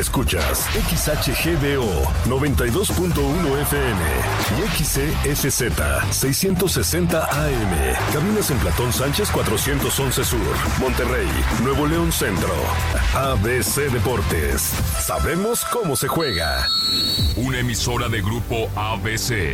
Escuchas XHGDO 92.1 FM y XCSZ 660 AM. Cabinas en Platón Sánchez 411 Sur, Monterrey, Nuevo León Centro. ABC Deportes. Sabemos cómo se juega. Una emisora de Grupo ABC